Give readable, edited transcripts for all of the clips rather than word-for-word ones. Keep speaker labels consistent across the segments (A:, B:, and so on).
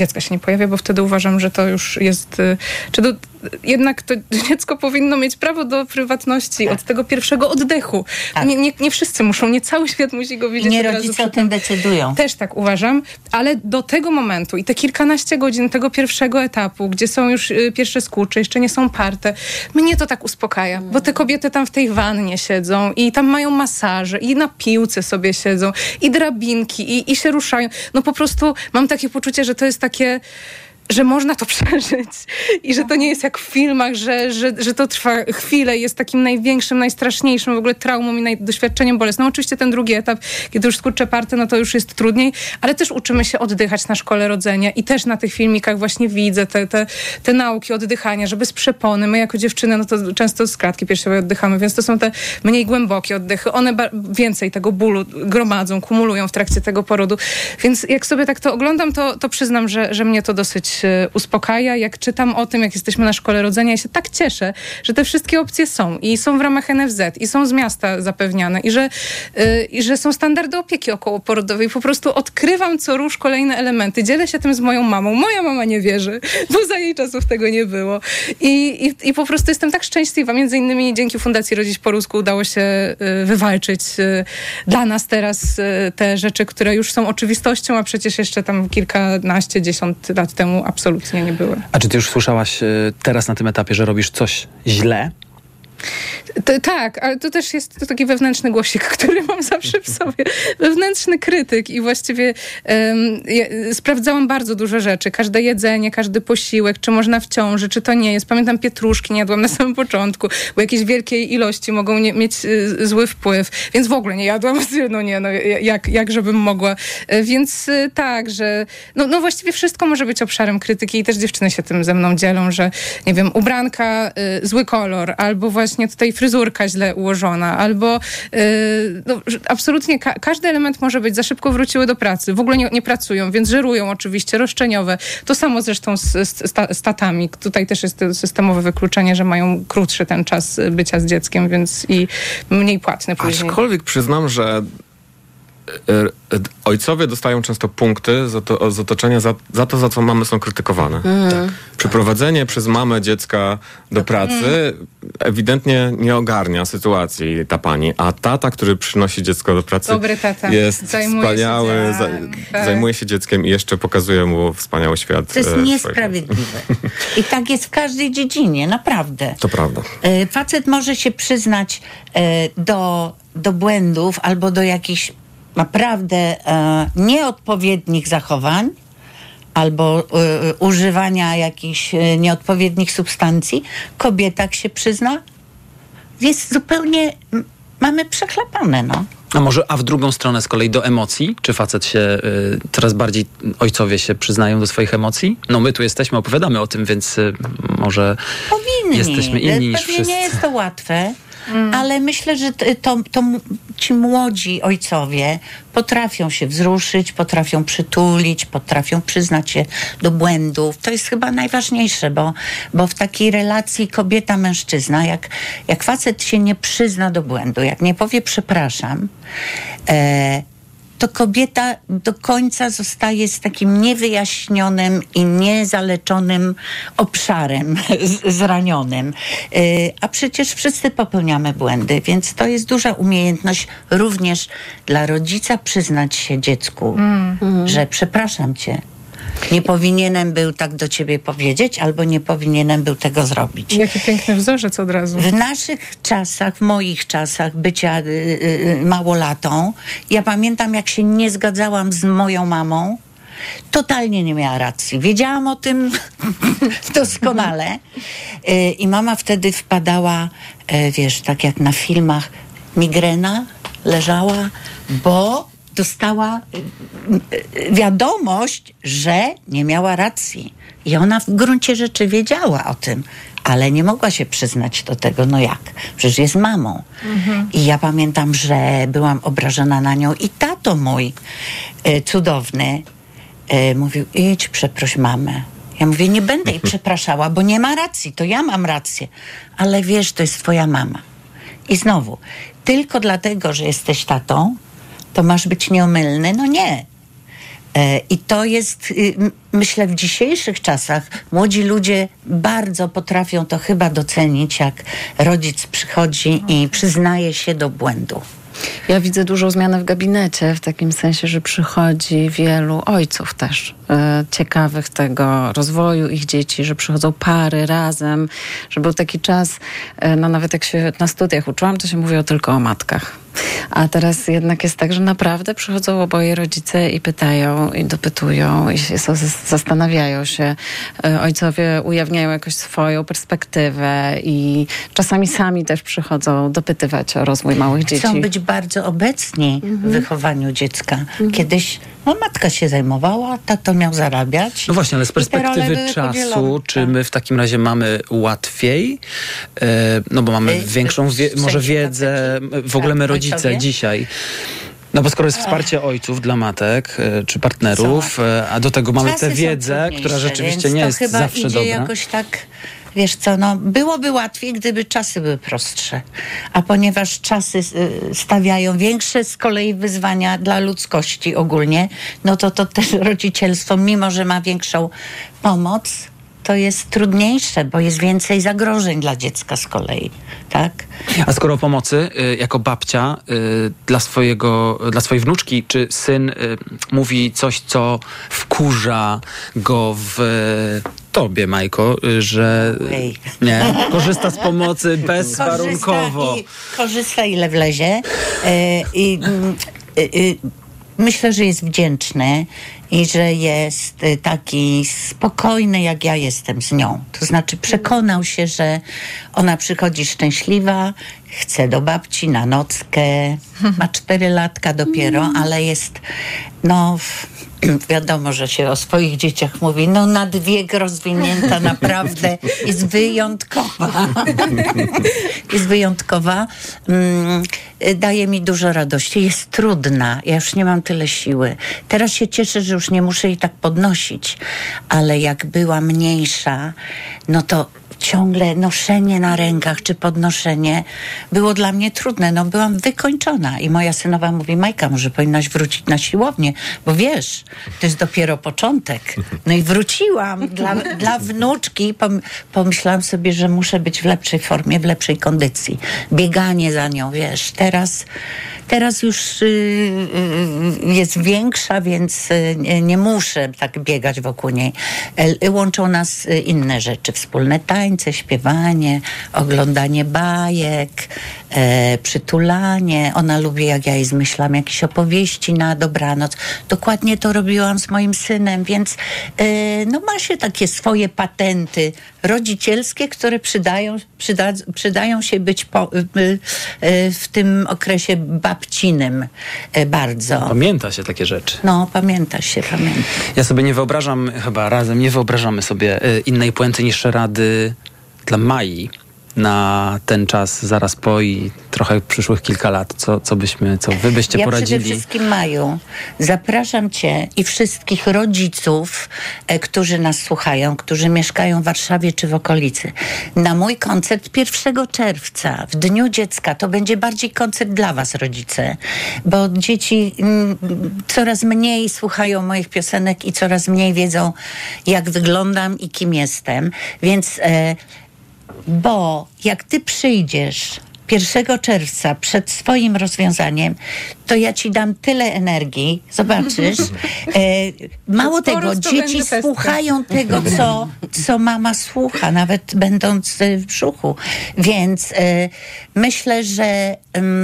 A: dziecka się nie pojawia, bo wtedy uważam, że to już jest... jednak to dziecko powinno mieć prawo do prywatności od tego pierwszego oddechu. Tak. Nie wszyscy muszą, nie cały świat musi go widzieć.
B: I nie rodzice o tym decydują.
A: Też tak uważam, ale do tego momentu i te kilkanaście godzin tego pierwszego etapu, gdzie są już pierwsze skurcze, jeszcze nie są parte, mnie to tak uspokaja, bo te kobiety tam w tej wannie siedzą i tam mają masaże i na piłce sobie siedzą i drabinki i się ruszają. No po prostu mam takie poczucie, że to jest takie, że można to przeżyć i że to nie jest jak w filmach, że to trwa chwilę i jest takim największym, najstraszniejszym w ogóle traumą i doświadczeniem bolesnym. No oczywiście ten drugi etap, kiedy już skurcze parte, no to już jest trudniej, ale też uczymy się oddychać na szkole rodzenia i też na tych filmikach właśnie widzę te nauki oddychania, że bez przepony. My jako dziewczyny, no to często z klatki piersiowej oddychamy, więc to są te mniej głębokie oddechy. One więcej tego bólu gromadzą, kumulują w trakcie tego porodu. Więc jak sobie tak to oglądam, to przyznam, że mnie to dosyć uspokaja. Jak czytam o tym, jak jesteśmy na szkole rodzenia, ja się tak cieszę, że te wszystkie opcje są i są w ramach NFZ i są z miasta zapewniane i że są standardy opieki okołoporodowej. Po prostu odkrywam co rusz kolejne elementy. Dzielę się tym z moją mamą. Moja mama nie wierzy, bo za jej czasów tego nie było. I po prostu jestem tak szczęśliwa. Między innymi dzięki Fundacji Rodzić po rusku udało się wywalczyć dla nas teraz te rzeczy, które już są oczywistością, a przecież jeszcze tam kilkanaście, 10 lat temu absolutnie nie były.
C: A czy ty już słyszałaś teraz na tym etapie, że robisz coś źle?
A: Tak, ale to też jest taki wewnętrzny głosik, który mam zawsze w sobie. Wewnętrzny krytyk i właściwie sprawdzałam bardzo dużo rzeczy. Każde jedzenie, każdy posiłek, czy można w ciąży, czy to nie jest. Pamiętam pietruszki, nie jadłam na samym początku, bo jakieś wielkiej ilości mogą mieć zły wpływ, więc w ogóle nie jadłam. Jak żebym mogła. Więc tak, że no właściwie wszystko może być obszarem krytyki i też dziewczyny się tym ze mną dzielą, że nie wiem, ubranka, zły kolor, albo właśnie tutaj fryzurka źle ułożona, albo absolutnie każdy element może być. Za szybko wróciły do pracy, w ogóle nie pracują, więc żerują oczywiście, roszczeniowe. To samo zresztą z tatami. Tutaj też jest to systemowe wykluczenie, że mają krótszy ten czas bycia z dzieckiem, więc i mniej płatny później.
D: Aczkolwiek przyznam, że ojcowie dostają często punkty z otoczenia za to, za co mamy są krytykowane. Tak. Przyprowadzenie przez mamę dziecka do pracy ewidentnie nie ogarnia sytuacji ta pani, a tata, który przynosi dziecko do pracy,
A: dobry tata.
D: Jest wspaniały, zajmuje się dzieckiem i jeszcze pokazuje mu wspaniały świat.
B: To jest niesprawiedliwe. I tak jest w każdej dziedzinie, naprawdę.
D: To prawda.
B: Facet może się przyznać do błędów albo do jakichś naprawdę nieodpowiednich zachowań albo używania jakichś nieodpowiednich substancji. Kobieta, jak się przyzna, jest zupełnie... Mamy przechlapane, no.
C: A w drugą stronę z kolei do emocji? Czy facet się, coraz bardziej ojcowie się przyznają do swoich emocji? No my tu jesteśmy, opowiadamy o tym, więc może jesteśmy inni niż wszyscy.
B: Pewnie nie jest to łatwe. Ale myślę, że ci młodzi ojcowie potrafią się wzruszyć, potrafią przytulić, potrafią przyznać się do błędów. To jest chyba najważniejsze, bo w takiej relacji kobieta-mężczyzna, jak facet się nie przyzna do błędu, jak nie powie przepraszam, to kobieta do końca zostaje z takim niewyjaśnionym i niezaleczonym obszarem zranionym. A przecież wszyscy popełniamy błędy, więc to jest duża umiejętność również dla rodzica przyznać się dziecku, że przepraszam cię. Nie powinienem był tak do ciebie powiedzieć, albo nie powinienem był tego zrobić.
A: Jaki piękny wzorzec od razu.
B: W naszych czasach, w moich czasach bycia małolatą, ja pamiętam, jak się nie zgadzałam z moją mamą, totalnie nie miała racji. Wiedziałam o tym doskonale. I mama wtedy wpadała, wiesz, tak jak na filmach, migrena, leżała, bo dostała wiadomość, że nie miała racji. I ona w gruncie rzeczy wiedziała o tym, ale nie mogła się przyznać do tego. No jak? Przecież jest mamą. I ja pamiętam, że byłam obrażona na nią i tato mój cudowny mówił, idź przeproś mamę. Ja mówię, nie będę jej przepraszała, bo nie ma racji, to ja mam rację. Ale wiesz, to jest twoja mama. I znowu, tylko dlatego, że jesteś tatą, to masz być nieomylny? No nie. I to jest, myślę, w dzisiejszych czasach młodzi ludzie bardzo potrafią to chyba docenić, jak rodzic przychodzi i przyznaje się do błędu.
E: Ja widzę dużą zmianę w gabinecie, w takim sensie, że przychodzi wielu ojców też ciekawych tego rozwoju ich dzieci, że przychodzą pary razem, że był taki czas, no nawet jak się na studiach uczyłam, to się mówiło tylko o matkach. A teraz jednak jest tak, że naprawdę przychodzą oboje rodzice i pytają, i dopytują, i zastanawiają się. Ojcowie ujawniają jakoś swoją perspektywę i czasami sami też przychodzą dopytywać o rozwój małych dzieci.
B: Chcą być bardzo obecni w wychowaniu dziecka. Kiedyś matka się zajmowała, tato miał zarabiać.
C: No właśnie, ale z perspektywy czasu, czy my w takim razie mamy łatwiej? No bo mamy większą może wiedzę, w ogóle my rodzice dzisiaj. No bo skoro jest wsparcie ojców dla matek czy partnerów, a do tego mamy tę wiedzę, która rzeczywiście nie jest zawsze dobra.
B: Jakoś tak, wiesz co, no byłoby łatwiej, gdyby czasy były prostsze. A ponieważ czasy stawiają większe z kolei wyzwania dla ludzkości ogólnie, no to też rodzicielstwo, mimo że ma większą pomoc, to jest trudniejsze, bo jest więcej zagrożeń dla dziecka z kolei, tak?
C: A skoro o pomocy, jako babcia dla swojej wnuczki, czy syn mówi coś, co wkurza go w tobie, że nie, korzysta z pomocy bezwarunkowo.
B: Korzysta ile wlezie. Myślę, że jest wdzięczny i że jest taki spokojny, jak ja jestem z nią. To znaczy przekonał się, że ona przychodzi szczęśliwa, chce do babci na nockę, ma 4 latka dopiero, ale jest, no wiadomo, że się o swoich dzieciach mówi, no nad wiek rozwinięta, naprawdę jest wyjątkowa. Jest wyjątkowa. Daje mi dużo radości. Jest trudna. Ja już nie mam tyle siły. Teraz się cieszę, że już nie muszę jej tak podnosić. Ale jak była mniejsza, no to ciągle noszenie na rękach czy podnoszenie było dla mnie trudne. No byłam wykończona i moja synowa mówi, Majka, może powinnaś wrócić na siłownię, bo wiesz, to jest dopiero początek. No i wróciłam dla wnuczki. Pomyślałam sobie, że muszę być w lepszej formie, w lepszej kondycji. Bieganie za nią, wiesz, teraz już jest większa, więc nie muszę tak biegać wokół niej. Łączą nas inne rzeczy, wspólne tańce, śpiewanie, oglądanie bajek, przytulanie. Ona lubi, jak ja jej zmyślam jakieś opowieści na dobranoc. Dokładnie to robiłam z moim synem, więc no ma się takie swoje patenty rodzicielskie, które przydają się być w tym okresie babcinym bardzo.
C: Pamięta się takie rzeczy.
B: No, pamięta.
C: Ja sobie nie wyobrażam, chyba razem nie wyobrażamy sobie innej puenty niż rady dla Mai na ten czas zaraz po i trochę przyszłych kilka lat. Co wy byście poradzili?
B: Ja przede wszystkim, Maju, zapraszam cię i wszystkich rodziców, którzy nas słuchają, którzy mieszkają w Warszawie czy w okolicy, na mój koncert 1 czerwca, w Dniu Dziecka. To będzie bardziej koncert dla was, rodzice, bo dzieci coraz mniej słuchają moich piosenek i coraz mniej wiedzą, jak wyglądam i kim jestem. Więc bo jak ty przyjdziesz 1 czerwca przed swoim rozwiązaniem, to ja ci dam tyle energii, zobaczysz. Mało tego, dzieci słuchają tego, co mama słucha, nawet będąc w brzuchu. Więc myślę, że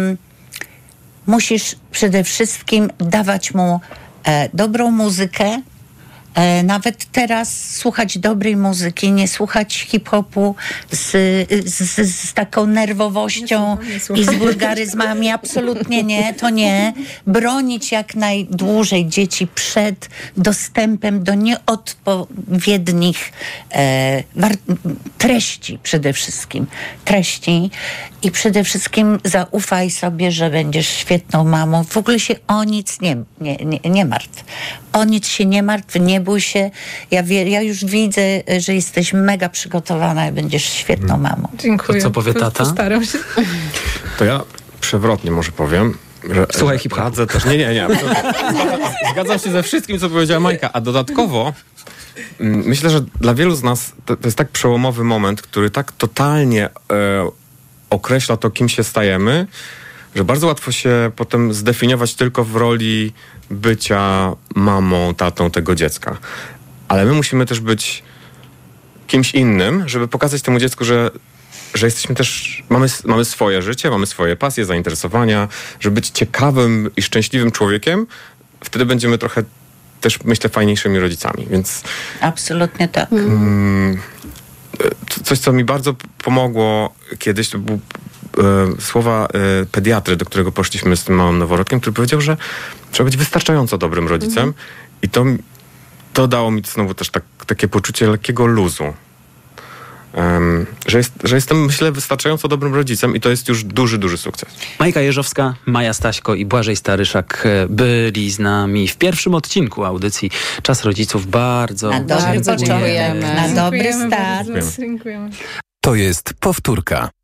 B: musisz przede wszystkim dawać mu dobrą muzykę, nawet teraz słuchać dobrej muzyki, nie słuchać hip-hopu z taką nerwowością i z wulgaryzmami. Absolutnie nie, to nie. Bronić jak najdłużej dzieci przed dostępem do nieodpowiednich treści przede wszystkim. Treści i przede wszystkim zaufaj sobie, że będziesz świetną mamą. W ogóle się o nic nie martw. O nic się nie martw, nie bój się. Ja już widzę, że jesteś mega przygotowana i będziesz świetną mamą.
A: Dziękuję.
C: To co powie tata?
A: Postaram się.
D: To ja przewrotnie może powiem.
C: Słuchaj hip-hopu.
D: Radzę też. Nie. Zgadzam się ze wszystkim, co powiedziała Majka, a dodatkowo myślę, że dla wielu z nas to jest tak przełomowy moment, który tak totalnie określa to, kim się stajemy, że bardzo łatwo się potem zdefiniować tylko w roli bycia mamą, tatą tego dziecka. Ale my musimy też być kimś innym, żeby pokazać temu dziecku, że jesteśmy też, mamy swoje życie, mamy swoje pasje, zainteresowania, żeby być ciekawym i szczęśliwym człowiekiem, wtedy będziemy trochę też, myślę, fajniejszymi rodzicami, więc...
B: Absolutnie tak.
D: Coś, co mi bardzo pomogło kiedyś, to był słowa pediatry, do którego poszliśmy z tym małym noworodkiem, który powiedział, że trzeba być wystarczająco dobrym rodzicem i to dało mi znowu też takie poczucie lekkiego luzu. Że jestem, myślę, wystarczająco dobrym rodzicem i to jest już duży, duży sukces.
C: Majka Jeżowska, Maja Staśko i Błażej Staryszak byli z nami w pierwszym odcinku audycji Czas Rodziców. Bardzo
B: Na dobry
E: dziękujemy.
B: początek, na dobry start.
A: Dziękujemy.
F: To jest powtórka.